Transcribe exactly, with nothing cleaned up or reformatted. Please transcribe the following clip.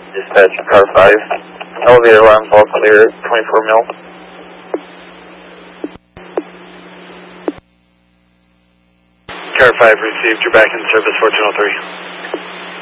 Dispatch, car five. Elevator alarms all clear, twenty-four mil. Car five received, you're back in service, fourteen oh three.